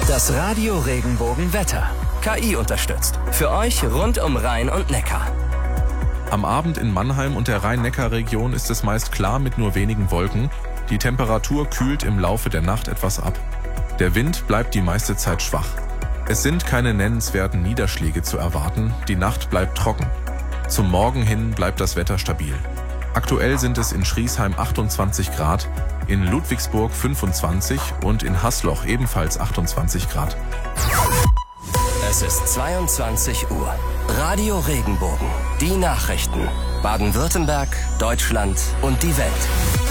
Das Radio Regenbogen Wetter. KI unterstützt. Für euch rund um Rhein und Neckar. Am Abend in Mannheim und der Rhein-Neckar-Region ist es meist klar mit nur wenigen Wolken. Die Temperatur kühlt im Laufe der Nacht etwas ab. Der Wind bleibt die meiste Zeit schwach. Es sind keine nennenswerten Niederschläge zu erwarten. Die Nacht bleibt trocken. Zum Morgen hin bleibt das Wetter stabil. Aktuell sind es in Schriesheim 28 Grad, in Ludwigsburg 25 und in Haßloch ebenfalls 28 Grad. Es ist 22 Uhr. Radio Regenbogen. Die Nachrichten. Baden-Württemberg, Deutschland und die Welt.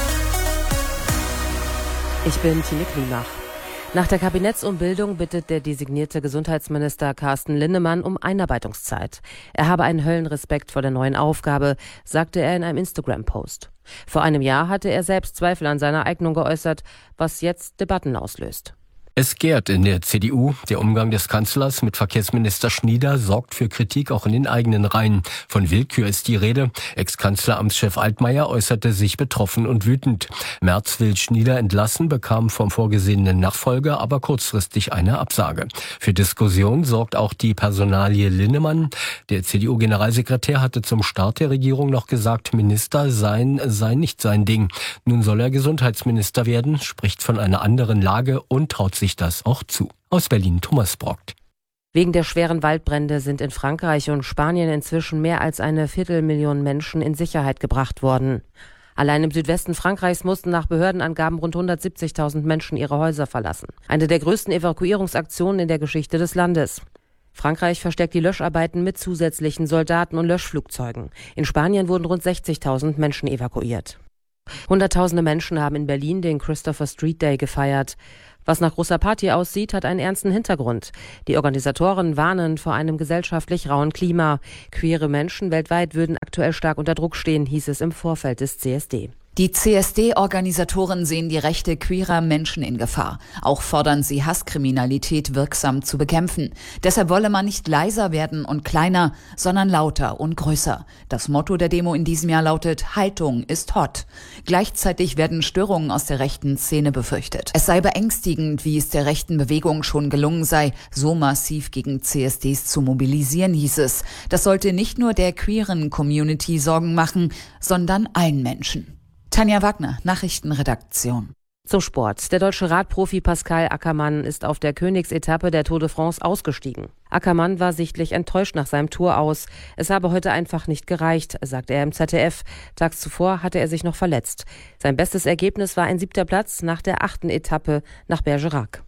Ich bin Tine Klimach. Nach der Kabinettsumbildung bittet der designierte Gesundheitsminister Carsten Linnemann um Einarbeitungszeit. Er habe einen Höllenrespekt vor der neuen Aufgabe, sagte er in einem Instagram-Post. Vor einem Jahr hatte er selbst Zweifel an seiner Eignung geäußert, was jetzt Debatten auslöst. Es gärt in der CDU. Der Umgang des Kanzlers mit Verkehrsminister Schnieder sorgt für Kritik auch in den eigenen Reihen. Von Willkür ist die Rede. Ex-Kanzleramtschef Altmaier äußerte sich betroffen und wütend. Merz will Schnieder entlassen, bekam vom vorgesehenen Nachfolger aber kurzfristig eine Absage. Für Diskussion sorgt auch die Personalie Linnemann. Der CDU-Generalsekretär hatte zum Start der Regierung noch gesagt, Minister sein sei nicht sein Ding. Nun soll er Gesundheitsminister werden, spricht von einer anderen Lage und traut sich das auch zu. Aus Berlin Thomas Brockt. Wegen der schweren Waldbrände sind in Frankreich und Spanien inzwischen mehr als 250.000 Menschen in Sicherheit gebracht worden. Allein im Südwesten Frankreichs mussten nach Behördenangaben rund 170.000 Menschen ihre Häuser verlassen. Eine der größten Evakuierungsaktionen in der Geschichte des Landes. Frankreich verstärkt die Löscharbeiten mit zusätzlichen Soldaten und Löschflugzeugen. In Spanien wurden rund 60.000 Menschen evakuiert. Hunderttausende Menschen haben in Berlin den Christopher Street Day gefeiert. Was nach großer Party aussieht, hat einen ernsten Hintergrund. Die Organisatoren warnen vor einem gesellschaftlich rauen Klima. Queere Menschen weltweit würden aktuell stark unter Druck stehen, hieß es im Vorfeld des CSD. Die CSD-Organisatoren sehen die Rechte queerer Menschen in Gefahr. Auch fordern sie, Hasskriminalität wirksam zu bekämpfen. Deshalb wolle man nicht leiser werden und kleiner, sondern lauter und größer. Das Motto der Demo in diesem Jahr lautet: Haltung ist hot. Gleichzeitig werden Störungen aus der rechten Szene befürchtet. Es sei beängstigend, wie es der rechten Bewegung schon gelungen sei, so massiv gegen CSDs zu mobilisieren, hieß es. Das sollte nicht nur der queeren Community Sorgen machen, sondern allen Menschen. Tanja Wagner, Nachrichtenredaktion. Zum Sport. Der deutsche Radprofi Pascal Ackermann ist auf der Königsetappe der Tour de France ausgestiegen. Ackermann war sichtlich enttäuscht nach seinem Tour aus. Es habe heute einfach nicht gereicht, sagte er im ZDF. Tags zuvor hatte er sich noch verletzt. Sein bestes Ergebnis war ein 7. Platz nach der 8. Etappe nach Bergerac.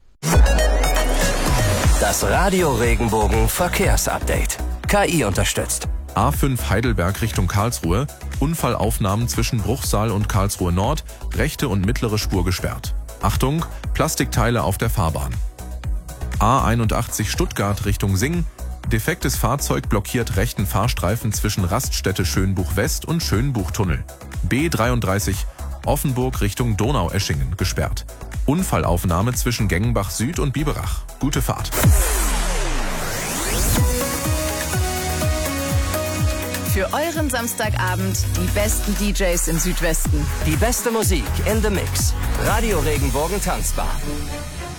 Das Radio Regenbogen Verkehrsupdate. KI unterstützt. A5 Heidelberg Richtung Karlsruhe. Unfallaufnahmen zwischen Bruchsal und Karlsruhe Nord. Rechte und mittlere Spur gesperrt. Achtung, Plastikteile auf der Fahrbahn. A81 Stuttgart Richtung Singen. Defektes Fahrzeug blockiert rechten Fahrstreifen zwischen Raststätte Schönbuch West und Schönbuchtunnel. B33 Offenburg Richtung Donaueschingen gesperrt. Unfallaufnahme zwischen Gengenbach Süd und Biberach. Gute Fahrt. Für euren Samstagabend die besten DJs im Südwesten. Die beste Musik in the Mix. Radio Regenbogen Tanzbar.